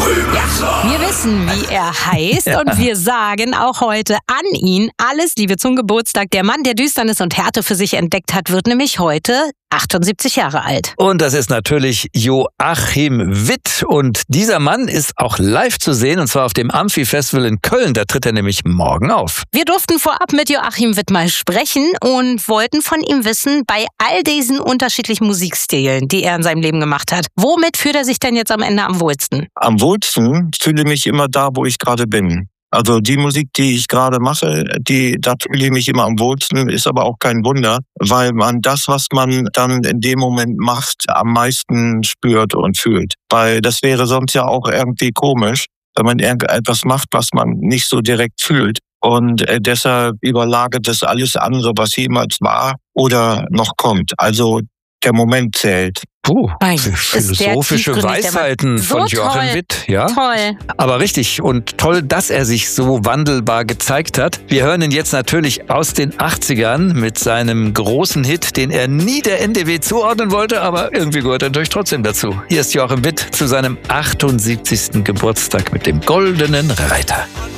Wir wissen, wie er heißt und wir sagen auch heute an ihn alles Liebe zum Geburtstag. Der Mann, der Düsternis und Härte für sich entdeckt hat, wird nämlich heute 78 Jahre alt. Und das ist natürlich Joachim Witt. Und dieser Mann ist auch live zu sehen, und zwar auf dem Amphi-Festival in Köln. Da tritt er nämlich morgen auf. Wir durften vorab mit Joachim Witt mal sprechen und wollten von ihm wissen, bei all diesen unterschiedlichen Musikstilen, die er in seinem Leben gemacht hat, womit fühlt er sich denn jetzt am Ende am wohlsten? Am wohlsten fühle ich mich immer da, wo ich gerade bin. Also die Musik, die ich gerade mache, da fühle ich mich immer am wohlsten, ist aber auch kein Wunder, weil man das, was man dann in dem Moment macht, am meisten spürt und fühlt. Weil das wäre sonst ja auch irgendwie komisch, wenn man irgendetwas macht, was man nicht so direkt fühlt. Und deshalb überlagert es alles andere, was jemals war oder noch kommt. Also der Moment zählt. Philosophische Weisheiten so von Joachim Witt. Ja? Toll. Aber richtig und toll, dass er sich so wandelbar gezeigt hat. Wir hören ihn jetzt natürlich aus den 80ern mit seinem großen Hit, den er nie der NDW zuordnen wollte, aber irgendwie gehört er natürlich trotzdem dazu. Hier ist Joachim Witt zu seinem 78. Geburtstag mit dem Goldenen Reiter.